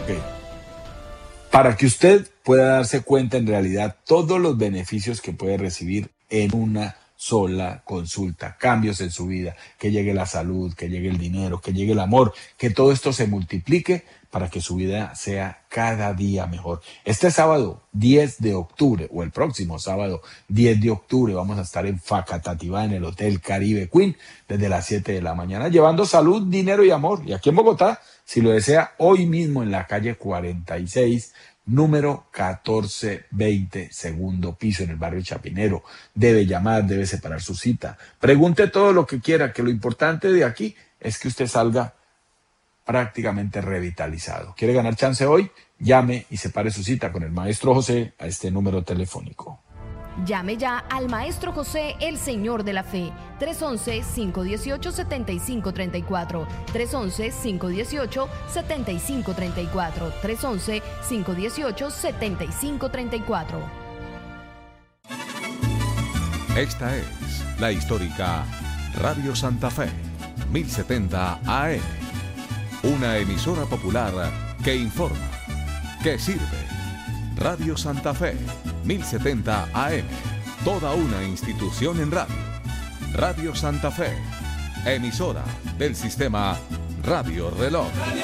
Ok. Para que usted pueda darse cuenta en realidad todos los beneficios que puede recibir en una sola consulta, cambios en su vida, que llegue la salud, que llegue el dinero, que llegue el amor, que todo esto se multiplique para que su vida sea cada día mejor. Este sábado 10 de octubre o el próximo sábado 10 de octubre vamos a estar en Facatativá, en el Hotel Caribe Queen, desde las 7 de la mañana, llevando salud, dinero y amor. Y aquí en Bogotá, si lo desea, hoy mismo en la calle 46, número 1420, segundo piso, en el barrio Chapinero. Debe llamar, debe separar su cita. Pregunte todo lo que quiera, que lo importante de aquí es que usted salga prácticamente revitalizado. ¿Quiere ganar chance hoy? Llame y separe su cita con el maestro José a este número telefónico. Llame ya al Maestro José, el Señor de la Fe, 311-518-7534, 311-518-7534, 311-518-7534. Esta es la histórica Radio Santa Fe, 1070 AM. Una emisora popular que informa, que sirve. Radio Santa Fe, 1070 AM. Toda una institución en radio. Radio Santa Fe, emisora del sistema Radio Reloj.